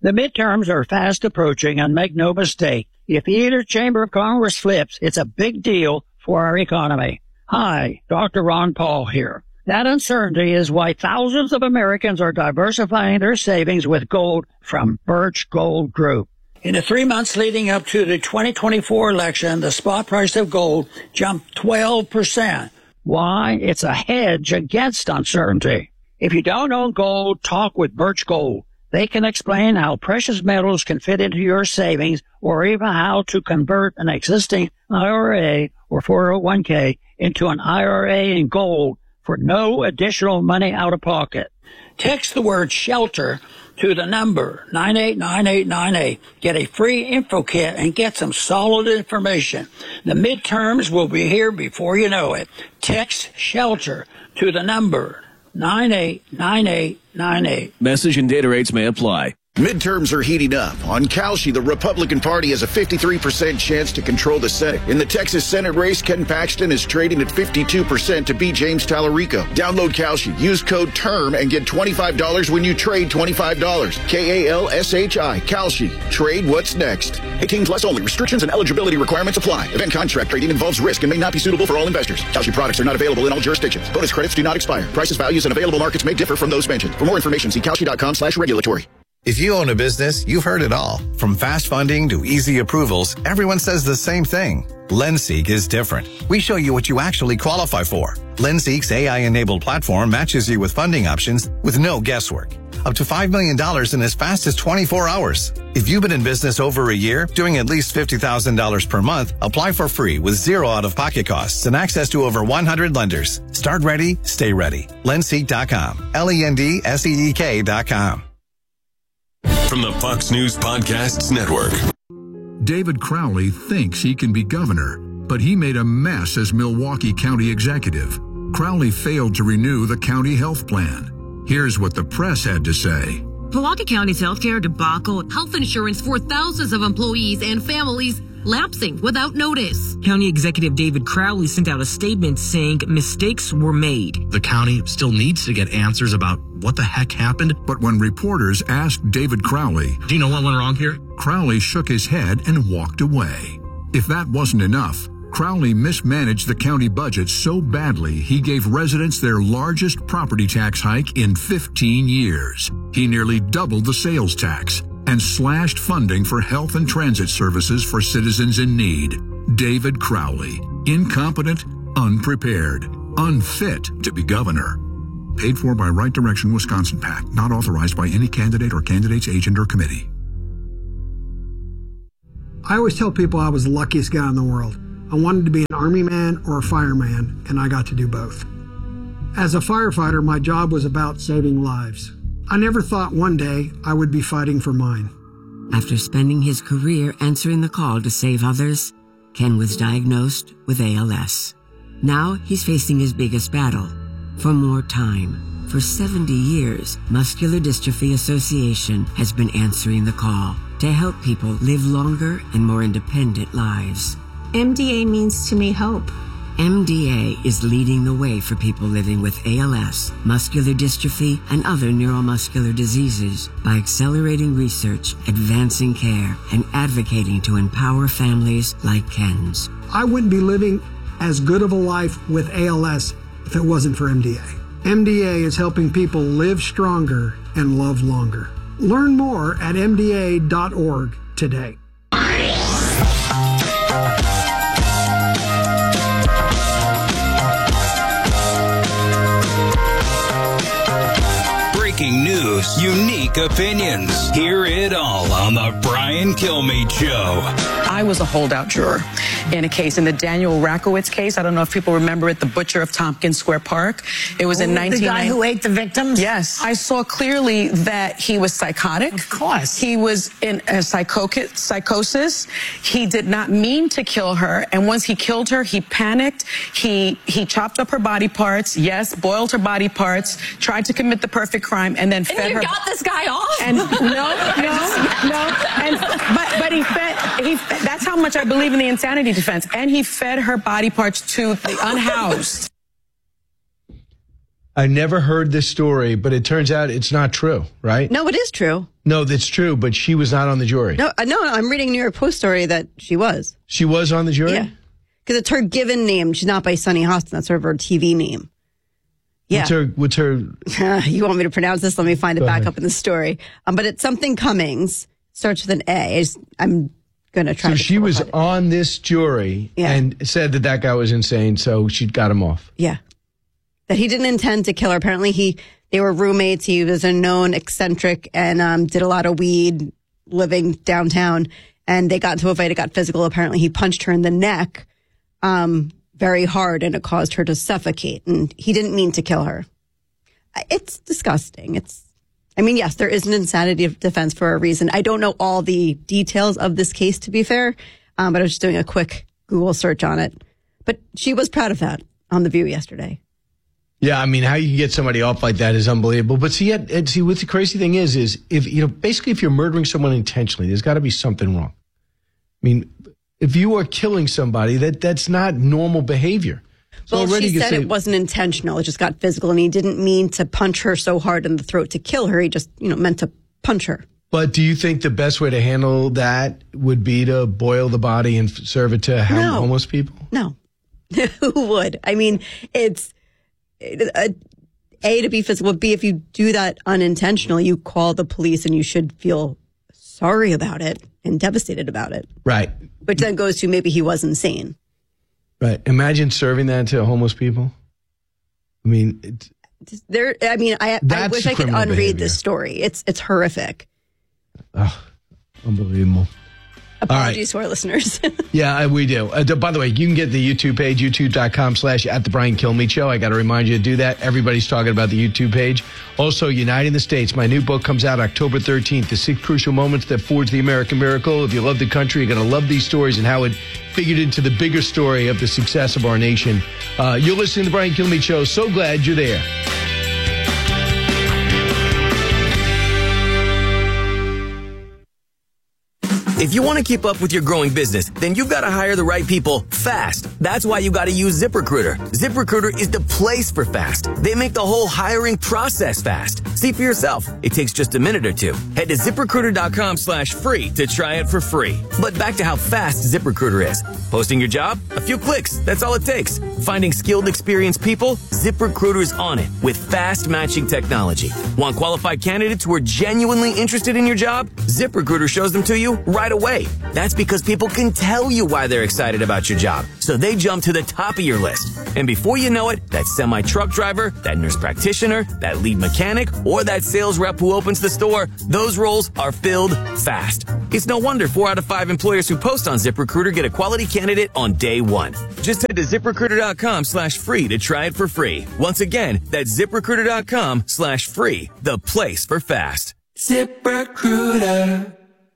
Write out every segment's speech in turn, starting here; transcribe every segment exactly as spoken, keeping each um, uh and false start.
The midterms are fast approaching, and make no mistake, if either chamber of Congress flips, it's a big deal for our economy. Hi, Doctor Ron Paul here. That uncertainty is why thousands of Americans are diversifying their savings with gold from Birch Gold Group. In the three months leading up to the twenty twenty-four election, the spot price of gold jumped twelve percent. Why? It's a hedge against uncertainty. If you don't own gold, talk with Birch Gold. They can explain how precious metals can fit into your savings, or even how to convert an existing I R A or four oh one k into an I R A in gold for no additional money out of pocket. Text the word SHELTER to the number nine eight nine eight nine eight. Get a free info kit and get some solid information. The midterms will be here before you know it. Text SHELTER to the number nine eight nine eight nine eight. Message and data rates may apply. Midterms are heating up. On Kalshi, the Republican Party has a fifty-three percent chance to control the Senate. In the Texas Senate race, Ken Paxton is trading at fifty-two percent to beat James Tallarico. Download Kalshi, use code TERM, and get twenty-five dollars when you trade twenty-five dollars. K A L S H I, Kalshi. Trade what's next. eighteen plus only. Restrictions and eligibility requirements apply. Event contract trading involves risk and may not be suitable for all investors. Kalshi products are not available in all jurisdictions. Bonus credits do not expire. Prices, values, and available markets may differ from those mentioned. For more information, see Kalshi.com slash regulatory. If you own a business, you've heard it all. From fast funding to easy approvals, everyone says the same thing. LendSeek is different. We show you what you actually qualify for. LendSeek's A I-enabled platform matches you with funding options with no guesswork. Up to five million dollars in as fast as twenty-four hours. If you've been in business over a year, doing at least fifty thousand dollars per month, apply for free with zero out-of-pocket costs and access to over one hundred lenders. Start ready, stay ready. Lendseek dot com. L E N D S E E K dot com. From the Fox News Podcasts Network. David Crowley thinks he can be governor, but he made a mess as Milwaukee County executive. Crowley failed to renew the county health plan. Here's what the press had to say. Milwaukee County's healthcare debacle, health insurance for thousands of employees and families lapsing without notice. County Executive David Crowley sent out a statement saying mistakes were made. The county still needs to get answers about what the heck happened. But when reporters asked David Crowley, do you know what went wrong here? Crowley shook his head and walked away. If that wasn't enough, Crowley mismanaged the county budget so badly he gave residents their largest property tax hike in fifteen years. He nearly doubled the sales tax and slashed funding for health and transit services for citizens in need. David Crowley, incompetent, unprepared, unfit to be governor. Paid for by Right Direction Wisconsin PAC, not authorized by any candidate or candidate's agent or committee. I always tell people I was the luckiest guy in the world. I wanted to be an army man or a fireman, and I got to do both. As a firefighter, my job was about saving lives. I never thought one day I would be fighting for mine. After spending his career answering the call to save others, Ken was diagnosed with A L S. Now he's facing his biggest battle, for more time. For seventy years, Muscular Dystrophy Association has been answering the call to help people live longer and more independent lives. M D A means to me hope. M D A is leading the way for people living with A L S, muscular dystrophy, and other neuromuscular diseases by accelerating research, advancing care, and advocating to empower families like Ken's. I wouldn't be living as good of a life with A L S if it wasn't for M D A. M D A is helping people live stronger and love longer. Learn more at M D A dot org today. Breaking news, unique opinions. Hear it all on the Brian Kilmeade Show. I was a holdout juror in a case, in the Daniel Rakowitz case. I don't know if people remember it, the butcher of Tompkins Square Park. It was oh, in nineteen ninety. The guy who ate the victims? Yes. I saw clearly that he was psychotic. Of course. He was in a psychotic, psychosis. He did not mean to kill her. And once he killed her, he panicked. He, he chopped up her body parts. Yes, boiled her body parts, tried to commit the perfect crime, and then and fed you her. You got this guy off? And no, no, no. And, but, but he fed, he, that's how much I believe in the insanity defense. And he fed her body parts to the unhoused. I never heard this story, but it turns out it's not true, right? No, it is true. No, that's true, but she was not on the jury. No, uh, no, I'm reading a New York Post story that she was. She was on the jury? Yeah. Because it's her given name. She's not by Sunny Hostin. That's sort of her T V name. Yeah. What's her, what's her... You want me to pronounce this? Let me find it Go back ahead. up in the story. Um, but it's something Cummings. Starts with an A. I just, I'm going to try So to she was it. on this jury Yeah. and said that that guy was insane, so she got him off. Yeah. That he didn't intend to kill her. Apparently he, they were roommates. He was a known eccentric and um, did a lot of weed living downtown. And they got into a fight. It got physical. Apparently he punched her in the neck um, very hard and it caused her to suffocate. And he didn't mean to kill her. It's disgusting. It's, I mean, yes, there is an insanity of defense for a reason. I don't know all the details of this case, to be fair, um, but I was just doing a quick Google search on it. But she was proud of that on The View yesterday. Yeah, I mean, how you can get somebody off like that is unbelievable. But see, yet, and see, what the crazy thing is, is if, you know, basically if you're murdering someone intentionally, there's got to be something wrong. I mean, if you are killing somebody, that that's not normal behavior. So Well, already she you can said say, it wasn't intentional. It just got physical, and he didn't mean to punch her so hard in the throat to kill her. He just, you know, meant to punch her. But do you think the best way to handle that would be to boil the body and f- serve it to No. homeless people? No. Who would? I mean, it's a, a to be physical. B, if you do that unintentionally, you call the police and you should feel sorry about it and devastated about it. Right. Which then goes to maybe he was insane. Right. Imagine serving that to homeless people. I mean, it's, There. I mean, I, I That's wish I could criminal unread behavior. this story. It's it's horrific. oh, unbelievable. Apologies to our listeners. Yeah, I- we do. Uh, d- by the way, you can get the YouTube page, youtube.com slash at the Brian Kilmeade Show. I got to remind you to do that. Everybody's talking about the YouTube page. Also, Uniting the States. My new book comes out October thirteenth, The Six Crucial Moments That Forged the American Miracle. If you love the country, you're going to love these stories and how it figured into the bigger story of the success of our nation. Uh, you're listening to the Brian Kilmeade Show. So glad you're there. If you want to keep up with your growing business, then you've got to hire the right people fast. That's why you got to use ZipRecruiter. ZipRecruiter is the place for fast. They make the whole hiring process fast. See for yourself. It takes just a minute or two. Head to ZipRecruiter.com slash free to try it for free. But back to how fast ZipRecruiter is. Posting your job? A few clicks. That's all it takes. Finding skilled, experienced people? ZipRecruiter's on it with fast matching technology. Want qualified candidates who are genuinely interested in your job? ZipRecruiter shows them to you right away. That's because people can tell you why they're excited about your job. So they jump to the top of your list. And before you know it, that semi-truck driver, that nurse practitioner, that lead mechanic, or that sales rep who opens the store, those roles are filled fast. It's no wonder four out of five employers who post on ZipRecruiter get a quality candidate on day one. Just head to ZipRecruiter.com slash free to try it for free. Once again, that's ZipRecruiter.com slash free, the place for fast. ZipRecruiter.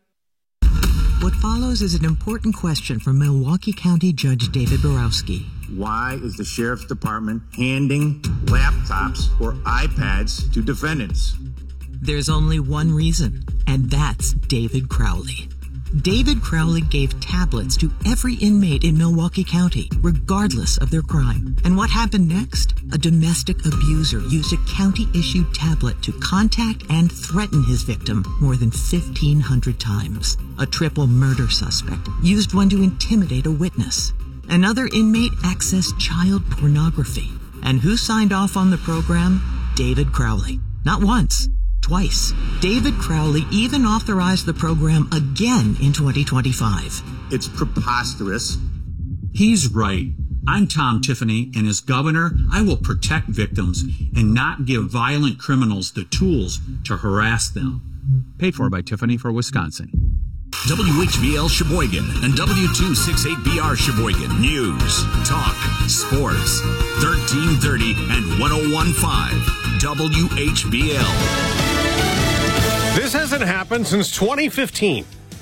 What follows is an important question from Milwaukee County Judge David Borowski. Why is the Sheriff's Department handing laptops or iPads to defendants? There's only one reason, and that's David Crowley. David Crowley gave tablets to every inmate in Milwaukee County, regardless of their crime. And what happened next? A domestic abuser used a county-issued tablet to contact and threaten his victim more than fifteen hundred times. A triple murder suspect used one to intimidate a witness. Another inmate accessed child pornography. And who signed off on the program? David Crowley. Not once. Twice. David Crowley even authorized the program again in twenty twenty-five. It's preposterous. He's right. I'm Tom Tiffany, and as governor, I will protect victims and not give violent criminals the tools to harass them. Paid for by Tiffany for Wisconsin. W H B L Sheboygan and W two sixty-eight B R Sheboygan. News, talk, sports. thirteen thirty and one oh one point five W H B L. This hasn't happened since twenty fifteen.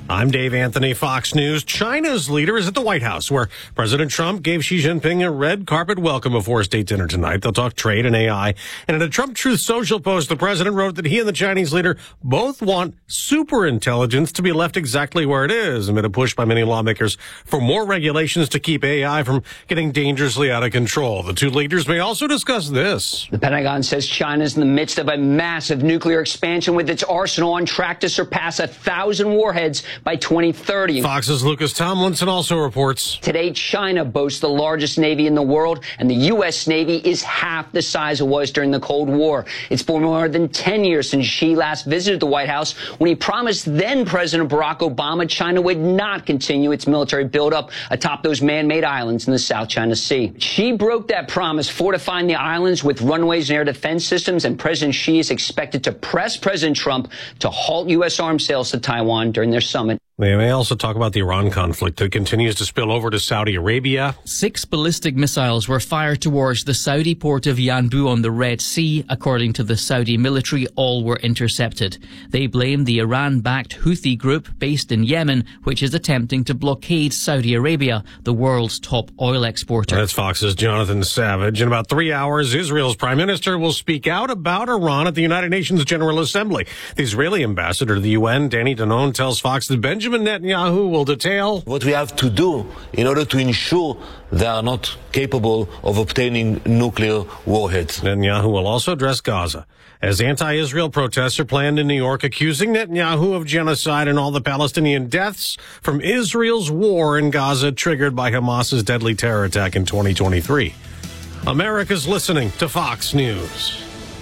I'm Dave Anthony, Fox News. China's leader is at the White House, where President Trump gave Xi Jinping a red carpet welcome before a state dinner tonight. They'll talk trade and A I. And in a Trump Truth Social post, the president wrote that he and the Chinese leader both want superintelligence to be left exactly where it is, amid a push by many lawmakers for more regulations to keep A I from getting dangerously out of control. The two leaders may also discuss this. The Pentagon says China's in the midst of a massive nuclear expansion, with its arsenal on track to surpass a thousand warheads by twenty thirty. Fox's Lucas Tomlinson also reports. Today, China boasts the largest Navy in the world, and the U S Navy is half the size it was during the Cold War. It's been more than ten years since Xi last visited the White House, when he promised then President Barack Obama China would not continue its military buildup atop those man-made islands in the South China Sea. Xi broke that promise, fortifying the islands with runways and air defense systems, and President Xi is expected to press President Trump to halt U S arms sales to Taiwan during their summit. They may also talk about the Iran conflict that continues to spill over to Saudi Arabia. Six ballistic missiles were fired towards the Saudi port of Yanbu on the Red Sea. According to the Saudi military, all were intercepted. They blame the Iran-backed Houthi group based in Yemen, which is attempting to blockade Saudi Arabia, the world's top oil exporter. That's Fox's Jonathan Savage. In about three hours, Israel's prime minister will speak out about Iran at the United Nations General Assembly. The Israeli ambassador to the U N, Danny Danon, tells Fox that Benjamin Benjamin Netanyahu will detail what we have to do in order to ensure they are not capable of obtaining nuclear warheads. Netanyahu will also address Gaza, as anti-Israel protests are planned in New York, accusing Netanyahu of genocide and all the Palestinian deaths from Israel's war in Gaza, triggered by Hamas's deadly terror attack in twenty twenty-three. America's listening to Fox News.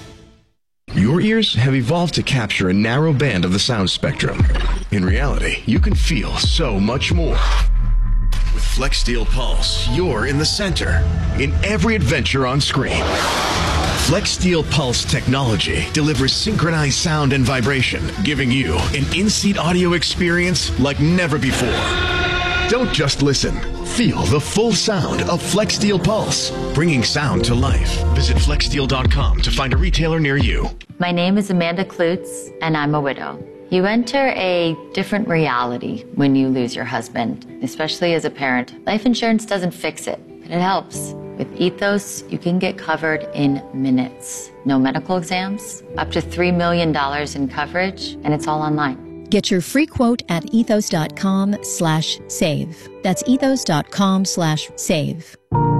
Your ears have evolved to capture a narrow band of the sound spectrum. In reality, you can feel so much more. With FlexSteel Pulse, you're in the center, in every adventure on screen. FlexSteel Pulse technology delivers synchronized sound and vibration, giving you an in-seat audio experience like never before. Don't just listen. Feel the full sound of FlexSteel Pulse, bringing sound to life. Visit flex steel dot com to find a retailer near you. My name is Amanda Klutz, and I'm a widow. You enter a different reality when you lose your husband, especially as a parent. Life insurance doesn't fix it, but it helps. With Ethos, you can get covered in minutes. No medical exams, up to three million dollars in coverage, and it's all online. Get your free quote at ethos.com slash save. That's ethos.com slash save.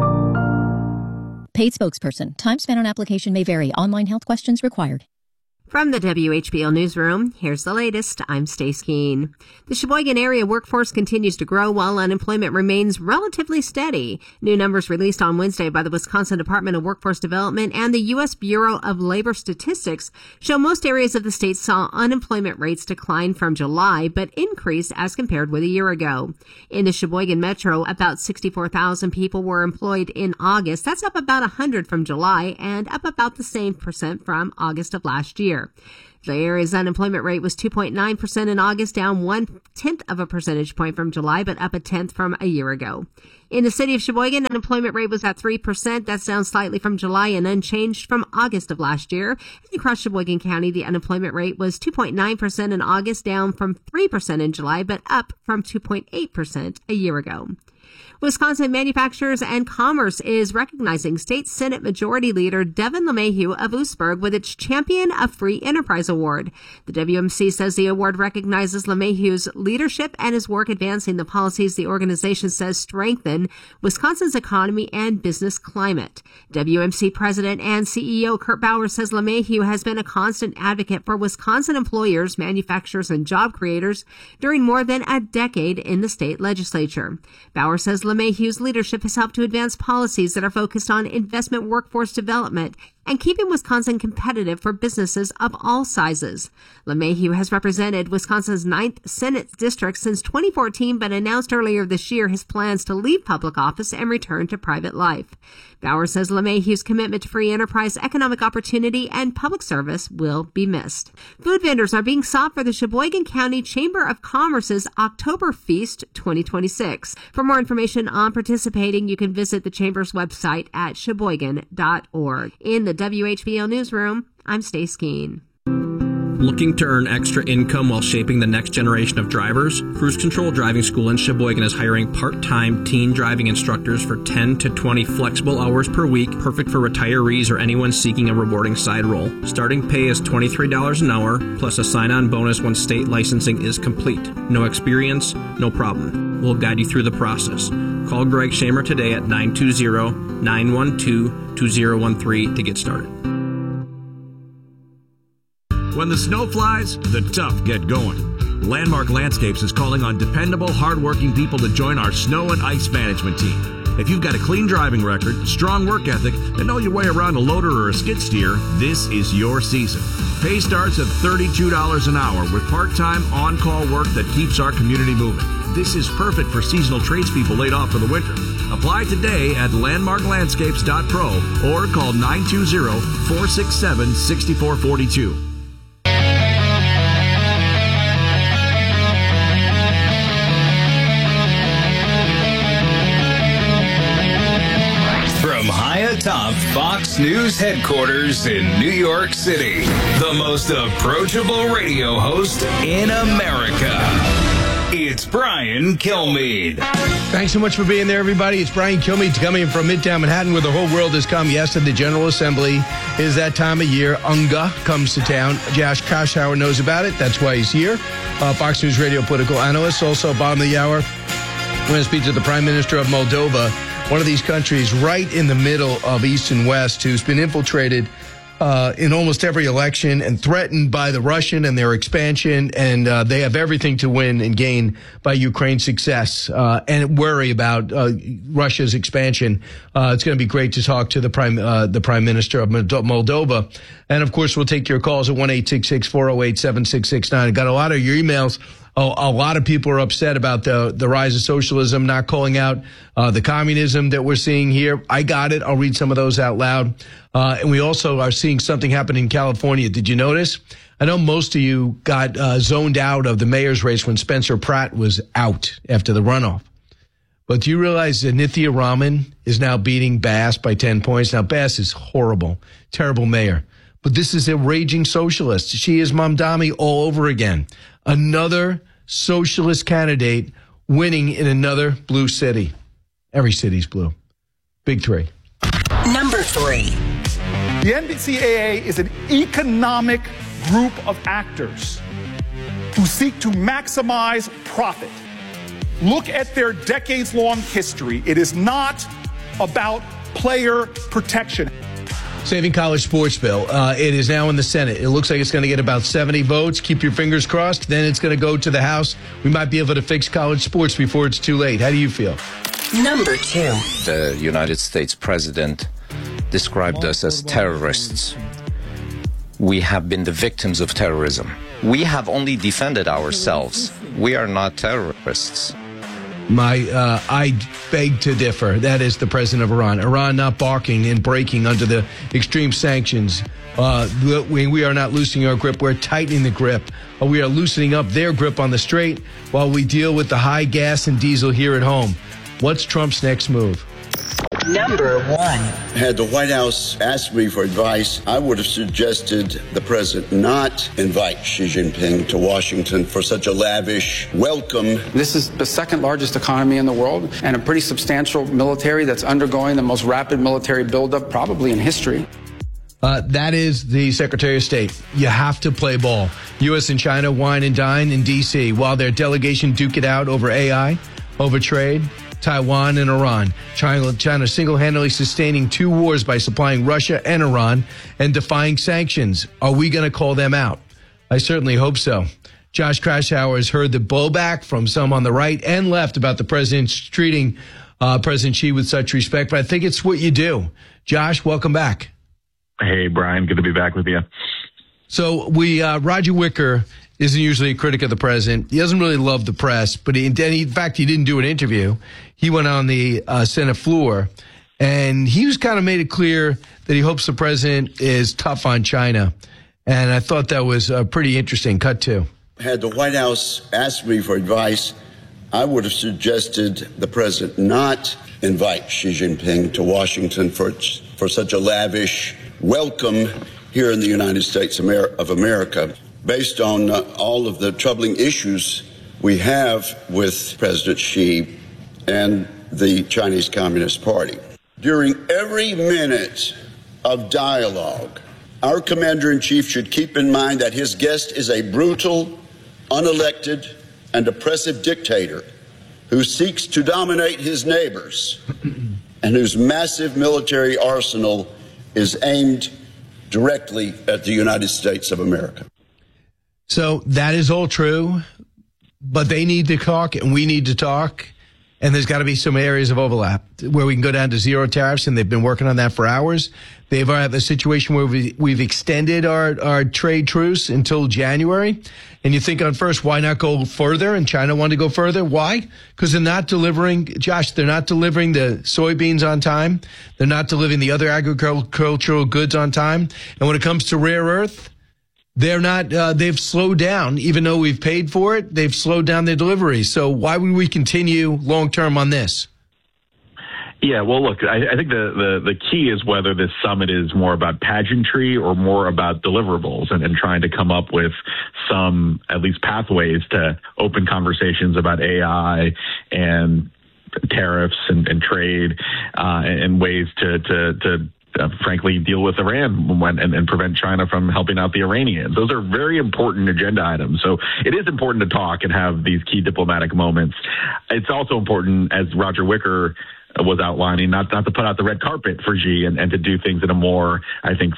Paid spokesperson. Time spent on application may vary. Online health questions required. From the W H B L Newsroom, here's the latest. I'm Stace Keene. The Sheboygan area workforce continues to grow while unemployment remains relatively steady. New numbers released on Wednesday by the Wisconsin Department of Workforce Development and the U S Bureau of Labor Statistics show most areas of the state saw unemployment rates decline from July, but increase as compared with a year ago. In the Sheboygan Metro, about sixty-four thousand people were employed in August. That's up about one hundred from July and up about the same percent from August of last year. The area's unemployment rate was two point nine percent in August, down one-tenth of a percentage point from July, but up a tenth from a year ago. In the city of Sheboygan, unemployment rate was at three percent. That's down slightly from July and unchanged from August of last year. Across Sheboygan County, the unemployment rate was two point nine percent in August, down from three percent in July, but up from two point eight percent a year ago. Wisconsin Manufacturers and Commerce is recognizing State Senate Majority Leader Devin LeMahieu of Oostburg with its Champion of Free Enterprise Award. The W M C says the award recognizes LeMahieu's leadership and his work advancing the policies the organization says strengthen Wisconsin's economy and business climate. W M C President and C E O Kurt Bauer says LeMahieu has been a constant advocate for Wisconsin employers, manufacturers, and job creators during more than a decade in the state legislature. Bauer says LeMahieu's leadership has helped to advance policies that are focused on investment workforce development and keeping Wisconsin competitive for businesses of all sizes. LeMahieu has represented Wisconsin's ninth Senate district since twenty fourteen, but announced earlier this year his plans to leave public office and return to private life. Bauer says LeMahieu's commitment to free enterprise, economic opportunity, and public service will be missed. Food vendors are being sought for the Sheboygan County Chamber of Commerce's October Feast twenty twenty-six. For more information on participating, you can visit the Chamber's website at sheboygan dot org. In the W H B L Newsroom, I'm Stace Keene. Looking to earn extra income while shaping the next generation of drivers? Cruise Control Driving School in Sheboygan is hiring part-time teen driving instructors for ten to twenty flexible hours per week, perfect for retirees or anyone seeking a rewarding side role. Starting pay is twenty-three dollars an hour, plus a sign-on bonus once state licensing is complete. No experience? No problem. We'll guide you through the process. Call Greg Shamer today at nine two zero, nine one two, two zero one three to get started. When the snow flies, the tough get going. Landmark Landscapes is calling on dependable, hardworking people to join our snow and ice management team. If you've got a clean driving record, strong work ethic, and know your way around a loader or a skid steer, this is your season. Pay starts at thirty-two dollars an hour with part-time on-call work that keeps our community moving. This is perfect for seasonal tradespeople laid off for the winter. Apply today at landmark landscapes dot pro or call nine two zero, four six seven, six four four two. From high atop Fox News headquarters in New York City, the most approachable radio host in America. It's Brian Kilmeade. Thanks so much for being there, everybody. It's Brian Kilmeade coming from Midtown Manhattan, where the whole world has come. Yes, to the General Assembly is that time of year. UNGA comes to town. Josh Koshauer knows about it. That's why he's here. Uh, Fox News radio political analyst. Also, bottom of the hour, we're going to speak to the Prime Minister of Moldova, one of these countries right in the middle of East and West, who's been infiltrated Uh, in almost every election and threatened by the Russian and their expansion, and uh, they have everything to win and gain by Ukraine's success uh, and worry about uh, Russia's expansion. Uh, it's going to be great to talk to the prime uh, the Prime Minister of Moldova, and of course we'll take your calls at one eight six six, four oh eight, seven six six nine. I got a lot of your emails. Oh, a lot of people are upset about the the rise of socialism, not calling out uh, the communism that we're seeing here. I got it. I'll read some of those out loud. Uh, and we also are seeing something happen in California. Did you notice? I know most of you got uh, zoned out of the mayor's race when Spencer Pratt was out after the runoff. But do you realize that Nithya Raman is now beating Bass by ten points? Now, Bass is horrible, terrible mayor. But this is a raging socialist. She is Mamdani all over again. Another socialist candidate winning in another blue city. Every city's blue. Big three. Number three. The N C A A is an economic group of actors who seek to maximize profit. Look at their decades-long history. It is not about player protection. Saving College Sports Bill. Uh, it is now in the Senate. It looks like it's going to get about seventy votes. Keep your fingers crossed. Then it's going to go to the House. We might be able to fix college sports before it's too late. How do you feel? Number two. The United States president described us as terrorists. We have been the victims of terrorism. We have only defended ourselves. We are not terrorists. My, uh, I beg to differ. That is the president of Iran. Iran not barking and breaking under the extreme sanctions. Uh, we, we are not loosening our grip. We're tightening the grip. Uh, we are loosening up their grip on the strait while we deal with the high gas and diesel here at home. What's Trump's next move? Number one. Had the White House asked me for advice, I would have suggested the president not invite Xi Jinping to Washington for such a lavish welcome. This is the second largest economy in the world and a pretty substantial military that's undergoing the most rapid military buildup probably in history. Uh, that is the Secretary of State. You have to play ball. U S and China wine and dine in D C while their delegation duke it out over A I, over trade, Taiwan and Iran. China, China single-handedly sustaining two wars by supplying Russia and Iran and defying sanctions. Are we going to call them out? I certainly hope so. Josh Koshauer has heard the blowback from some on the right and left about the president's treating uh, President Xi with such respect, but I think it's what you do. Josh, welcome back. Hey, Brian. Good to be back with you. So we, uh, Roger Wicker isn't usually a critic of the president. He doesn't really love the press, but he, in fact, he didn't do an interview. He went on the uh, Senate floor, and he was kind of made it clear that he hopes the president is tough on China. And I thought that was uh, pretty interesting. Cut two. Had the White House asked me for advice, I would have suggested the president not invite Xi Jinping to Washington for, for such a lavish welcome here in the United States of America. based on uh, all of the troubling issues we have with President Xi and the Chinese Communist Party. During every minute of dialogue, our commander-in-chief should keep in mind that his guest is a brutal, unelected, and oppressive dictator who seeks to dominate his neighbors and whose massive military arsenal is aimed directly at the United States of America. So that is all true, but they need to talk and we need to talk. And there's got to be some areas of overlap where we can go down to zero tariffs, and they've been working on that for hours. They've had a situation where we, we've extended our, our trade truce until January. And you think on first, why not go further? And China wanted to go further. Why? Because they're not delivering, Josh, they're not delivering the soybeans on time. They're not delivering the other agricultural goods on time. And when it comes to rare earth, They're not, uh, they've slowed down, even though we've paid for it, they've slowed down their delivery. So why would we continue long term on this? Yeah, well, look, I, I think the, the, the key is whether this summit is more about pageantry or more about deliverables and, and trying to come up with some, at least, pathways to open conversations about A I and tariffs and, and trade uh, and, and ways to, to, to Uh, frankly, deal with Iran when, and, and prevent China from helping out the Iranians. Those are very important agenda items. So it is important to talk and have these key diplomatic moments. It's also important, as Roger Wicker was outlining, not, not to put out the red carpet for Xi and, and to do things in a more, I think,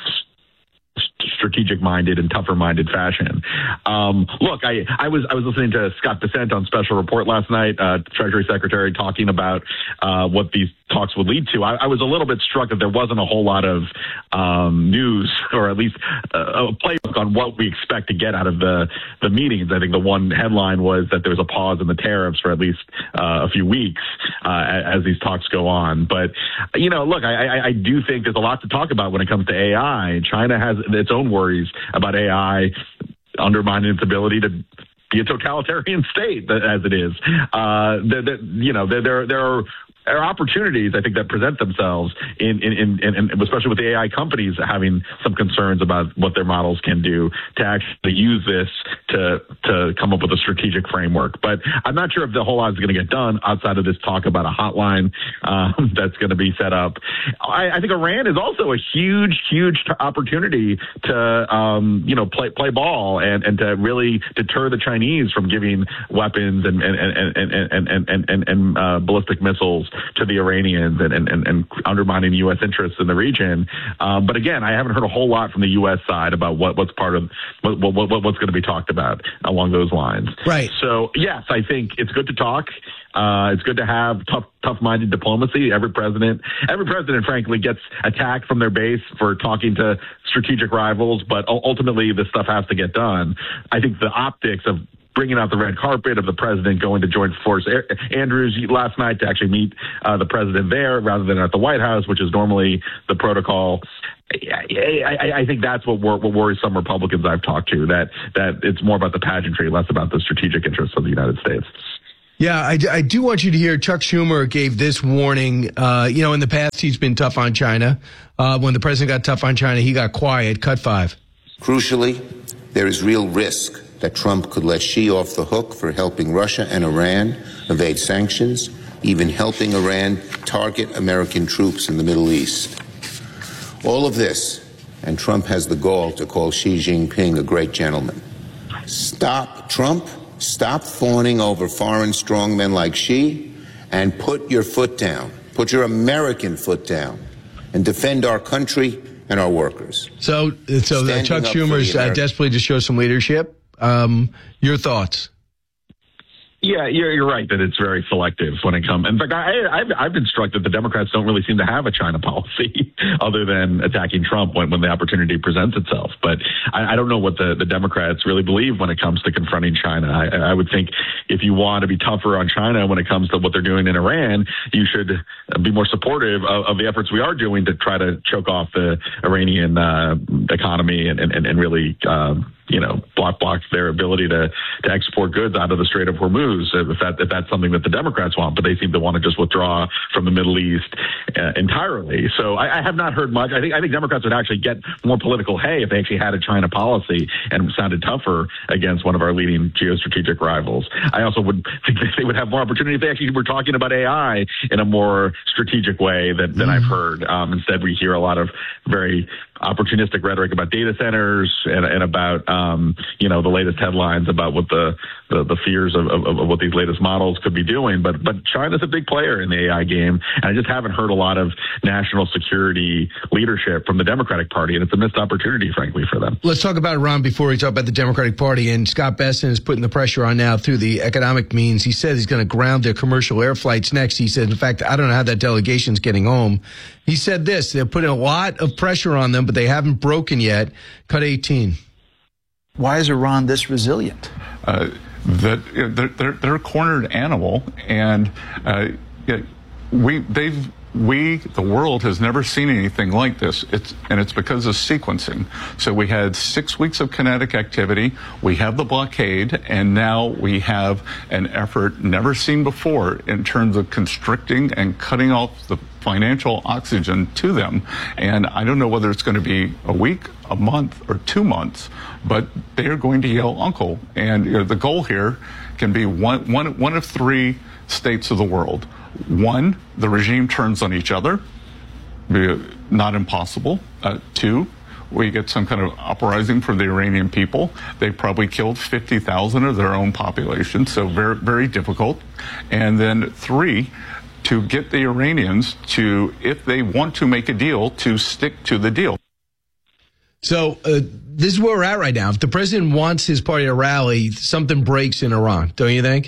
strategic-minded and tougher-minded fashion. Um, look, I, I was I was listening to Scott Bessent on Special Report last night, uh, Treasury Secretary, talking about uh, what these talks would lead to. I, I was a little bit struck that there wasn't a whole lot of um, news, or at least uh, a playbook on what we expect to get out of the, the meetings. I think the one headline was that there was a pause in the tariffs for at least uh, a few weeks uh, as these talks go on. But, you know, look, I, I, I do think there's a lot to talk about when it comes to A I. China has its own worries about A I undermining its ability to be a totalitarian state, as it is. Uh, the, the, you know, there, there, there are There are opportunities, I think, that present themselves in, in, in, in, especially with the A I companies having some concerns about what their models can do to actually use this to to come up with a strategic framework. But I'm not sure if the whole lot is going to get done outside of this talk about a hotline um, that's going to be set up. I, I think Iran is also a huge, huge t- opportunity to, um, you know, play play ball and, and to really deter the Chinese from giving weapons and and and and and and, and, and, and uh, ballistic missiles to the Iranians and, and, and undermining U S interests in the region. Um, but again, I haven't heard a whole lot from the U S side about what, what's part of what, what, what, what's going to be talked about along those lines. Right. So, yes, I think it's good to talk. Uh, it's good to have tough, tough-minded diplomacy. Every president, every president, frankly, gets attacked from their base for talking to strategic rivals, but ultimately this stuff has to get done. I think the optics of bringing out the red carpet of the president going to Joint Force Andrews last night to actually meet uh, the president there rather than at the White House, which is normally the protocol. I, I, I think that's what, wor- what worries some Republicans I've talked to, that that it's more about the pageantry, less about the strategic interests of the United States. Yeah, I, I do want you to hear Chuck Schumer gave this warning. Uh, you know, in the past, he's been tough on China. Uh, when the president got tough on China, he got quiet. Cut five. Crucially, there is real risk that Trump could let Xi off the hook for helping Russia and Iran evade sanctions, even helping Iran target American troops in the Middle East. All of this, and Trump has the gall to call Xi Jinping a great gentleman. Stop, Trump, stop fawning over foreign strongmen like Xi and put your foot down. Put your American foot down and defend our country and our workers. So, so uh, Chuck Schumer's uh, desperately to show some leadership. Um, your thoughts? Yeah, you're, you're right that it's very selective when it comes. In fact, I, I've, I've been struck that the Democrats don't really seem to have a China policy other than attacking Trump when, when the opportunity presents itself. But I, I don't know what the, the Democrats really believe when it comes to confronting China. I, I would think if you want to be tougher on China when it comes to what they're doing in Iran, you should be more supportive of, of the efforts we are doing to try to choke off the Iranian uh, economy and, and, and really, uh, you know, block block blocked their ability to to export goods out of the Strait of Hormuz, if that if that's something that the Democrats want, but they seem to want to just withdraw from the Middle East uh, entirely. So I, I have not heard much. I think I think Democrats would actually get more political hay if they actually had a China policy and sounded tougher against one of our leading geostrategic rivals. I also would think that they would have more opportunity if they actually were talking about A I in a more strategic way than, than mm. I've heard. Um, instead, we hear a lot of very opportunistic rhetoric about data centers and, and about, um, you know, the latest headlines about what the, the, the fears of, of, of what these latest models could be doing. But but China's a big player in the A I game, and I just haven't heard a lot of national security leadership from the Democratic Party, and it's a missed opportunity, frankly, for them. Let's talk about Iran before we talk about the Democratic Party. And Scott Bessent is putting the pressure on now through the economic means. He says he's going to ground their commercial air flights next. He said, in fact, I don't know how that delegation's getting home. He said this, they're putting a lot of pressure on them, but they haven't broken yet. Cut eighteen. Why is Iran this resilient? Uh, that they're, they're, they're a cornered animal, and uh, we they've we the world has never seen anything like this. It's and it's because of sequencing. So we had six weeks of kinetic activity. We have the blockade, and now we have an effort never seen before in terms of constricting and cutting off the financial oxygen to them. And I don't know whether it's going to be a week, a month, or two months, but they are going to yell uncle. And you know, the goal here can be one, one, one of three states of the world. One, the regime turns on each other, not impossible. Uh, two, we get some kind of uprising from the Iranian people. They probably killed fifty thousand of their own population, so very, very difficult. And then three, to get the Iranians to, if they want to make a deal, to stick to the deal. So uh, this is where we're at right now. If the president wants his party to rally, something breaks in Iran, don't you think?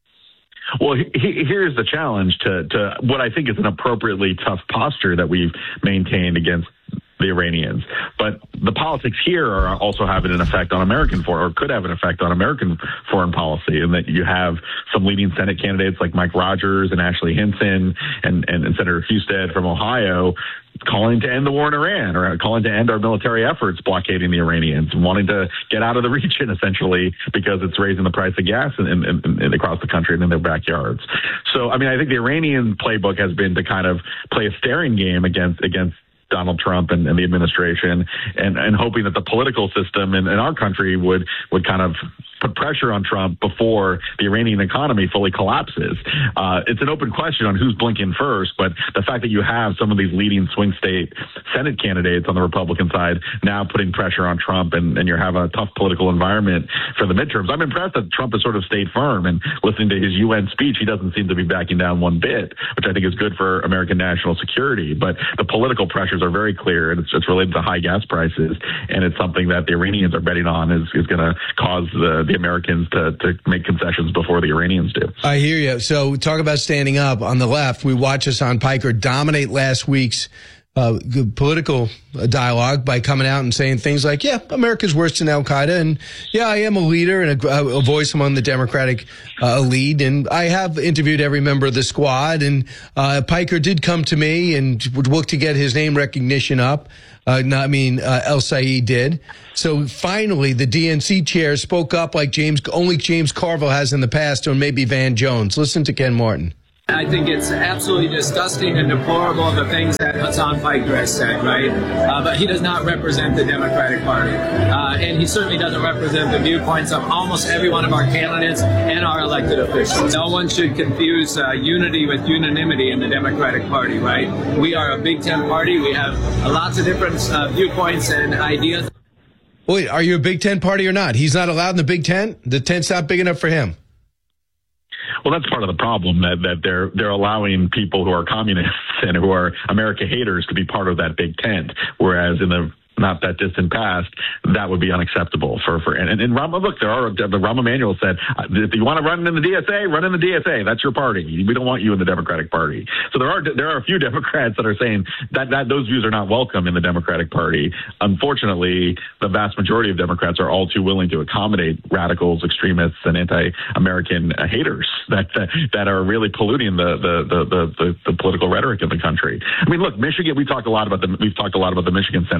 Well, he, he, here's the challenge to, to what I think is an appropriately tough posture that we've maintained against the Iranians. But the politics here are also having an effect on American foreign, or could have an effect on American foreign policy, in that you have some leading Senate candidates like Mike Rogers and Ashley Hinson and, and, and Senator Husted from Ohio calling to end the war in Iran, or calling to end our military efforts blockading the Iranians, and wanting to get out of the region, essentially, because it's raising the price of gas in, in, in, in across the country and in their backyards. So, I mean, I think the Iranian playbook has been to kind of play a staring game against against Donald Trump and, and the administration, and, and hoping that the political system in, in our country would would kind of put pressure on Trump before the Iranian economy fully collapses. Uh, it's an open question on who's blinking first, but the fact that you have some of these leading swing state Senate candidates on the Republican side now putting pressure on Trump, and, and you're having a tough political environment for the midterms. I'm impressed that Trump has sort of stayed firm, and listening to his U N speech, he doesn't seem to be backing down one bit, which I think is good for American national security. But the political pressures are very clear, and it's, it's related to high gas prices, and it's something that the Iranians are betting on is, is going to cause the, the Americans to, to make concessions before the Iranians do. I hear you. So talk about standing up. On the left, we watched Hassan Piker dominate last week's uh, political dialogue by coming out and saying things like, yeah, America's worse than Al-Qaeda, and yeah, I am a leader and a, a voice among the Democratic uh, elite, and I have interviewed every member of the squad, and uh, Piker did come to me and would look to get his name recognition up. Uh, no, I mean, uh, El Said did. So finally, the D N C chair spoke up like James, only James Carville has in the past, or maybe Van Jones. Listen to Ken Martin. I think it's absolutely disgusting and deplorable, the things that Hassan Piker has said, right? Uh, but he does not represent the Democratic Party. Uh, and he certainly doesn't represent the viewpoints of almost every one of our candidates and our elected officials. No one should confuse uh, unity with unanimity in the Democratic Party, right? We are a Big Ten party. We have uh, lots of different uh, viewpoints and ideas. Wait, are you a Big Ten party or not? He's not allowed in the Big Ten? The tent's not big enough for him? Well, that's part of the problem, that, that they're they're allowing people who are communists and who are America haters to be part of that big tent, whereas in the not that distant past, that would be unacceptable for, for, and, and Rahm, look, there are, the Rahm Emanuel said, if you want to run in the D S A, run in the D S A. That's your party. We don't want you in the Democratic Party. So there are, there are a few Democrats that are saying that, that those views are not welcome in the Democratic Party. Unfortunately, the vast majority of Democrats are all too willing to accommodate radicals, extremists, and anti-American haters that, that, that are really polluting the, the, the, the, the, the political rhetoric in the country. I mean, look, Michigan, we talked a lot about the, we've talked a lot about the Michigan Senate race.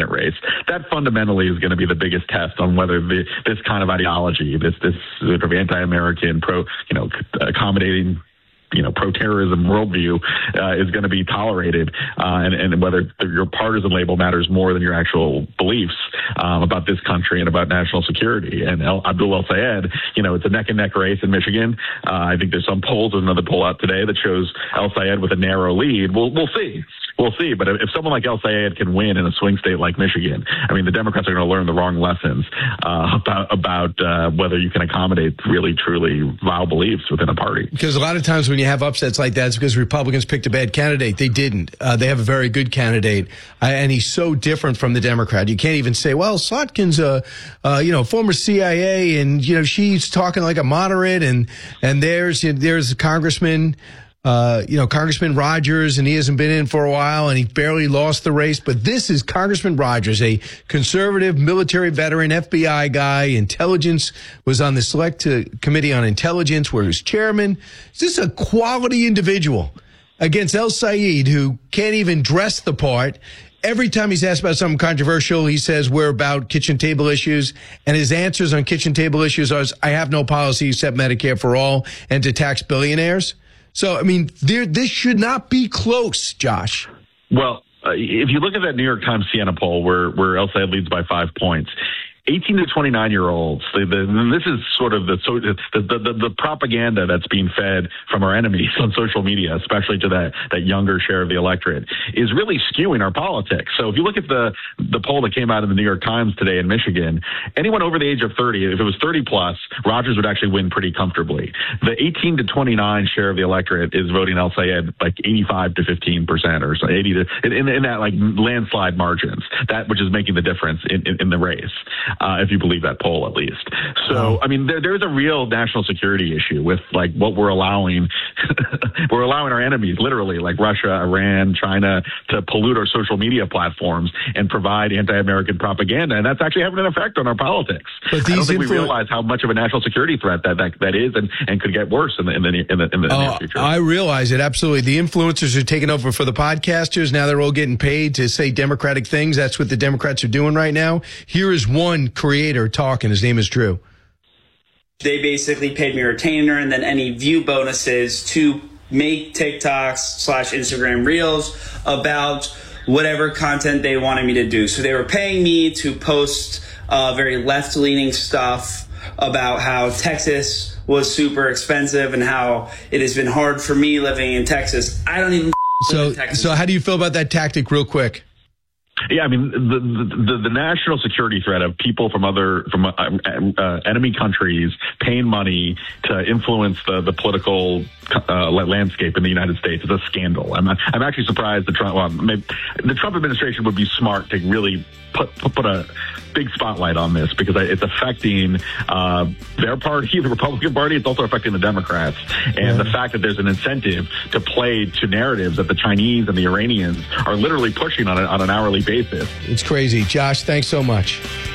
that fundamentally is going to be the biggest test on whether the, this kind of ideology, this this sort of anti-American, pro, you know, accommodating, you know, pro-terrorism worldview uh, is going to be tolerated, uh, and, and whether your partisan label matters more than your actual beliefs um, about this country and about national security. And El, Abdul El-Sayed, you know, it's a neck-and-neck race in Michigan. Uh, I think there's some polls. There's another poll out today that shows El-Sayed with a narrow lead. We'll, we'll see. We'll see. But if someone like El-Sayed can win in a swing state like Michigan, I mean, the Democrats are going to learn the wrong lessons uh, about, about uh, whether you can accommodate really, truly vile beliefs within a party. Because a lot of times when you have upsets like that, it's because Republicans picked a bad candidate. They didn't. Uh, they have a very good candidate, uh, and he's so different from the Democrat. You can't even say, well, Slotkin's a, uh, you know, former C I A, and, you know, she's talking like a moderate, and, and there's, you know, there's a congressman, Uh, you know, Congressman Rogers, and he hasn't been in for a while, and he barely lost the race. But this is Congressman Rogers, a conservative military veteran, F B I guy, intelligence, was on the select uh, committee on intelligence where he was chairman. Is this a quality individual against El-Sayed, who can't even dress the part? Every time he's asked about something controversial, he says we're about kitchen table issues. And his answers on kitchen table issues are, I have no policy except Medicare for all and to tax billionaires. So, I mean, there, this should not be close, Josh. Well, uh, if you look at that New York Times Siena poll where, where El-Sayed leads by five points, eighteen to twenty-nine year olds, the, the, and this is sort of the, so, the, the, the, the propaganda that's being fed from our enemies on social media, especially to that, that younger share of the electorate, is really skewing our politics. So if you look at the, the poll that came out in the New York Times today in Michigan, anyone over the age of thirty, if it was thirty plus, Rogers would actually win pretty comfortably. The eighteen to twenty-nine share of the electorate is voting El-Sayed like eighty-five to fifteen percent or so, eighty to, in, in that like landslide margins, that which is making the difference in, in, in the race. Uh, if you believe that poll, at least. So, I mean, there, there's a real national security issue with like what we're allowing. We're allowing our enemies, literally, like Russia, Iran, China, to pollute our social media platforms and provide anti-American propaganda, and that's actually having an effect on our politics. But I don't think influ- we realize how much of a national security threat that that, that is, and, and could get worse in the in the in the, in the oh, near future. I realize it absolutely. The influencers are taking over for the podcasters. Now they're all getting paid to say Democratic things. That's what the Democrats are doing right now. Here is one creator talking. His name is Drew. They basically paid me a retainer and then any view bonuses to make TikToks slash Instagram Reels about whatever content they wanted me to do. So they were paying me to post uh, very left-leaning stuff about how Texas was super expensive and how it has been hard for me living in Texas. I don't even so, live in Texas. So how do you feel about that tactic real quick? Yeah, I mean, the, the the national security threat of people from other from uh, uh, enemy countries paying money to influence the the political uh, landscape in the United States is a scandal. I'm I'm actually surprised the Trump well, maybe, the Trump administration would be smart to really put put a big spotlight on this, because it's affecting uh, their party, the Republican Party. It's also affecting the Democrats, and yeah. the fact that there's an incentive to play to narratives that the Chinese and the Iranians are literally pushing on, a, on an hourly basis. It's crazy. Josh, thanks so much.